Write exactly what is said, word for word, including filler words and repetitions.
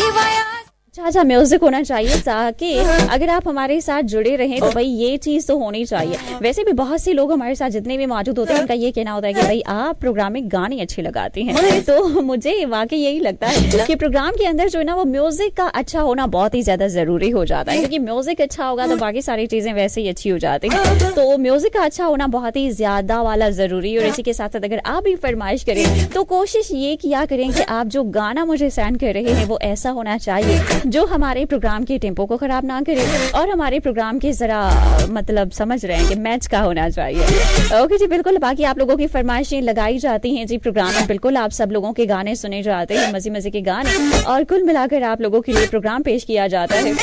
अच्छा अच्छा म्यूजिक होना चाहिए ताकि अगर आप हमारे साथ जुड़े रहें तो भाई ये चीज तो होनी चाहिए। वैसे भी बहुत से लोग हमारे साथ जितने भी मौजूद होते हैं उनका ये कहना होता है कि भाई आप प्रोग्राम में गाने अच्छे लगाती हैं, तो मुझे वाकई यही लगता है कि प्रोग्राम के अंदर जो है ना वो म्यूजिक का अच्छा होना बहुत ही ज्यादा जरूरी हो जाता है, क्योंकि म्यूजिक अच्छा होगा तो बाकी सारी चीजें वैसे ही अच्छी हो जाती हैं। तो म्यूजिक का अच्छा होना बहुत ही ज्यादा वाला जरूरी है। और इसी के साथ साथ अगर आप भी फरमाइश करें तो कोशिश ये किया करें कि आप जो गाना मुझे सेंड कर रहे हैं वो ऐसा होना चाहिए जो हमारे प्रोग्राम के टेम्पो को खराब ना करे और हमारे प्रोग्राम के जरा मतलब समझ रहे हैं कि मैच का होना चाहिए। ओके जी बिल्कुल, बाकी आप लोगों की फरमाइशें लगाई जाती हैं जी प्रोग्राम में, बिल्कुल आप सब लोगों के गाने सुने जाते हैं, मजे मजे के गाने, और कुल मिलाकर आप लोगों के लिए प्रोग्राम पेश किया जाता है।